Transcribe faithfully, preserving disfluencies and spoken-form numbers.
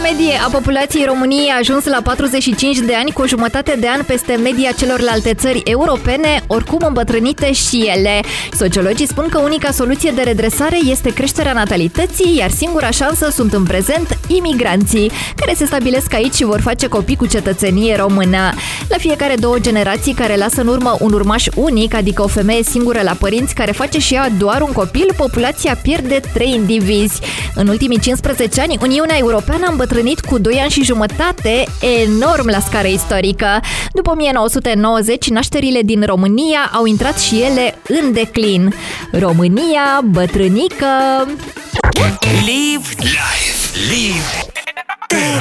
medie a populației României a ajuns la patruzeci și cinci de ani, cu o jumătate de an peste media celorlalte țări europene, oricum îmbătrânite și ele. Sociologii spun că unica soluție de redresare este creșterea natalității, iar singura șansă sunt în prezent imigranții, care se stabilesc aici și vor face copii cu cetățenie română. La fiecare două generații care lasă în urmă un urmaș unic, adică o femeie singură la părinți care face și ea doar un copil, populația pierde trei indivizi. În ultimii cincisprezece ani, Uniunea Europeană a îmbătrânit cu doi ani și jumătate, enorm la scară istorică. După o mie nouă sute nouăzeci, nașterile din România au intrat și ele în declin. România bătrânică! Live! Live! Live!